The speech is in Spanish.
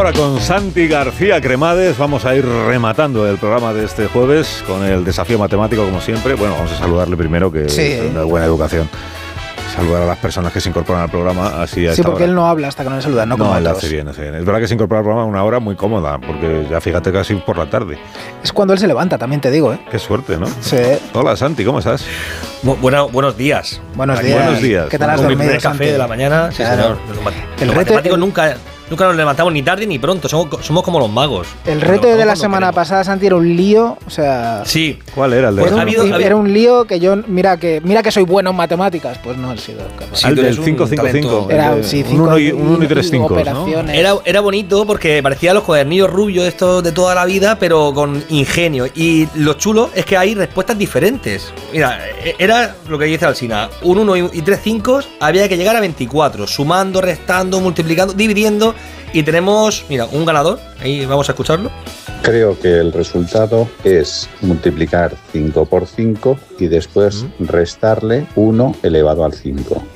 ahora con Santi García Cremades. Vamos a ir rematando el programa de este jueves con el desafío matemático, como siempre. Bueno, vamos a saludarle primero, que es una buena educación. Saludar a las personas que se incorporan al programa así a esta porque hora. Él no habla hasta que no le saludan, no como él otros. hace bien. Es verdad que se incorpora al programa a una hora muy cómoda, porque ya fíjate casi por la tarde. Es cuando él se levanta, también te digo, ¿eh? Qué suerte, ¿no? Sí. Hola, Santi, ¿cómo estás? Buenos días. Buenos días. ¿Qué tal has dormido, primer café de la mañana. Sí, señor. Los matemáticos nunca nos levantamos ni tarde ni pronto. Somos como los magos. El reto de la semana pasada, Santi, era un lío. O sea. Sí. ¿Cuál era el de Era un lío que yo. Mira que soy bueno en matemáticas. Pues no he sido capaz. Sí, el del 555. Era un 1 y 3 5, ¿no? Era bonito porque parecía los cuadernillos rubios estos de toda la vida, pero con ingenio. Y lo chulo es que hay respuestas diferentes. Mira, era lo que dice Alsina. Un 1 y 3 5 había que llegar a 24, sumando, restando, multiplicando, dividiendo. Y tenemos, mira, un ganador. Ahí vamos a escucharlo. Creo que el resultado es multiplicar 5 por 5 y después restarle 1 elevado al 5.